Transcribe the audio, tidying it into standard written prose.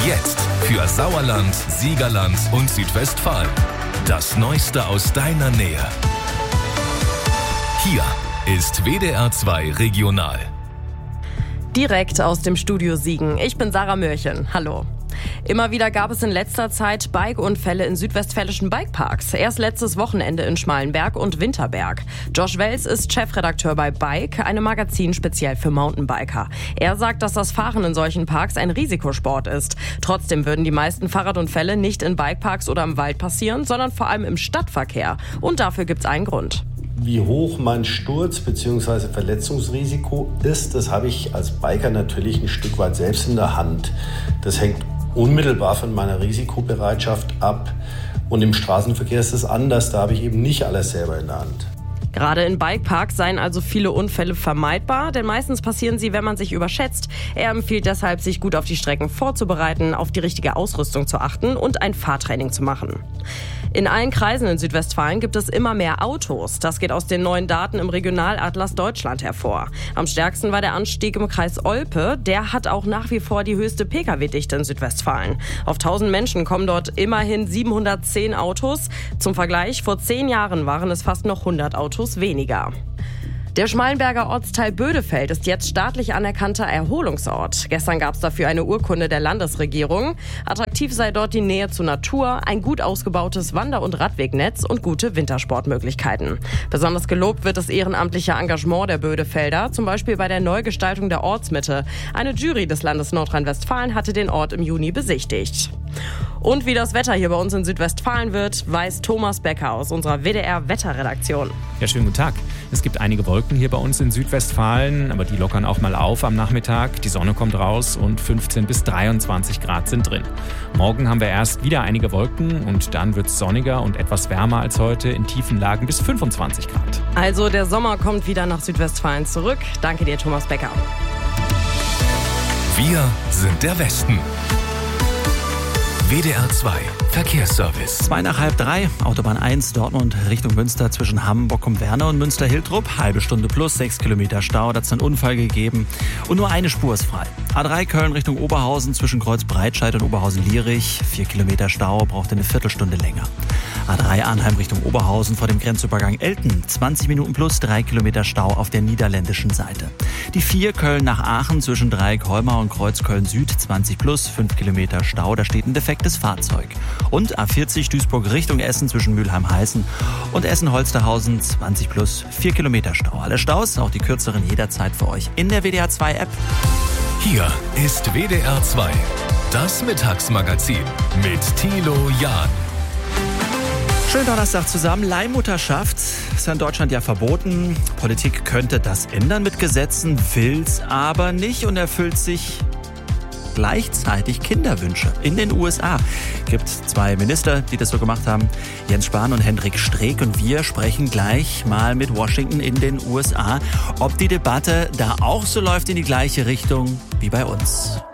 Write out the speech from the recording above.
Jetzt für Sauerland, Siegerland und Südwestfalen. Das Neueste aus deiner Nähe. Hier ist WDR 2 Regional. Direkt aus dem Studio Siegen. Ich bin Sarah Mörchen. Hallo. Immer wieder gab es in letzter Zeit Bike-Unfälle in südwestfälischen Bikeparks. Erst letztes Wochenende in Schmalenberg und Winterberg. Josh Wels ist Chefredakteur bei Bike, einem Magazin speziell für Mountainbiker. Er sagt, dass das Fahren in solchen Parks ein Risikosport ist. Trotzdem würden die meisten Fahrradunfälle nicht in Bikeparks oder im Wald passieren, sondern vor allem im Stadtverkehr. Und dafür gibt's einen Grund. Wie hoch mein Sturz- bzw. Verletzungsrisiko ist, das habe ich als Biker natürlich ein Stück weit selbst in der Hand. Das hängt unmittelbar von meiner Risikobereitschaft ab. Und im Straßenverkehr ist es anders, da habe ich eben nicht alles selber in der Hand. Gerade in Bikeparks seien also viele Unfälle vermeidbar, denn meistens passieren sie, wenn man sich überschätzt. Er empfiehlt deshalb, sich gut auf die Strecken vorzubereiten, auf die richtige Ausrüstung zu achten und ein Fahrtraining zu machen. In allen Kreisen in Südwestfalen gibt es immer mehr Autos. Das geht aus den neuen Daten im Regionalatlas Deutschland hervor. Am stärksten war der Anstieg im Kreis Olpe. Der hat auch nach wie vor die höchste Pkw-Dichte in Südwestfalen. Auf 1000 Menschen kommen dort immerhin 710 Autos. Zum Vergleich, vor 10 Jahren waren es fast noch 100 Autos weniger. Der Schmalenberger Ortsteil Bödefeld ist jetzt staatlich anerkannter Erholungsort. Gestern gab es dafür eine Urkunde der Landesregierung. Attraktiv sei dort die Nähe zur Natur, ein gut ausgebautes Wander- und Radwegnetz und gute Wintersportmöglichkeiten. Besonders gelobt wird das ehrenamtliche Engagement der Bödefelder, zum Beispiel bei der Neugestaltung der Ortsmitte. Eine Jury des Landes Nordrhein-Westfalen hatte den Ort im Juni besichtigt. Und wie das Wetter hier bei uns in Südwestfalen wird, weiß Thomas Becker aus unserer WDR-Wetterredaktion. Ja, schönen guten Tag. Es gibt einige Wolken hier bei uns in Südwestfalen, aber die lockern auch mal auf am Nachmittag. Die Sonne kommt raus und 15 bis 23 Grad sind drin. Morgen haben wir erst wieder einige Wolken und dann wird es sonniger und etwas wärmer als heute, in tiefen Lagen bis 25 Grad. Also der Sommer kommt wieder nach Südwestfalen zurück. Danke dir, Thomas Becker. Wir sind der Westen. WDR 2 Verkehrsservice. 2:30, Autobahn 1, Dortmund Richtung Münster zwischen Hamburg-Werner und Münster-Hiltrup. Halbe Stunde plus, 6 Kilometer Stau, da hat es einen Unfall gegeben. Und nur eine Spur ist frei. A3 Köln Richtung Oberhausen zwischen Kreuz-Breitscheid und Oberhausen-Lierich. 4 Kilometer Stau, braucht eine Viertelstunde länger. A3 Arnheim Richtung Oberhausen vor dem Grenzübergang Elten. 20 Minuten plus, 3 Kilometer Stau auf der niederländischen Seite. Die 4 Köln nach Aachen zwischen Dreieck-Holmau und Kreuz Köln-Süd. 20 plus, 5 Kilometer Stau, da steht ein defektes Fahrzeug. Und A40 Duisburg Richtung Essen zwischen Mülheim-Heißen und Essen-Holsterhausen. 20 plus, 4 Kilometer Stau. Alle Staus, auch die kürzeren jederzeit für euch in der WDR 2 App. Hier ist WDR 2, das Mittagsmagazin mit Thilo Jahn. Schönen Donnerstag zusammen. Leihmutterschaft ist ja in Deutschland ja verboten. Politik könnte das ändern mit Gesetzen, will's aber nicht und erfüllt sich gleichzeitig Kinderwünsche. In den USA gibt es 2 Minister, die das so gemacht haben, Jens Spahn und Hendrik Streeck. Und wir sprechen gleich mal mit Washington in den USA, ob die Debatte da auch so läuft in die gleiche Richtung wie bei uns.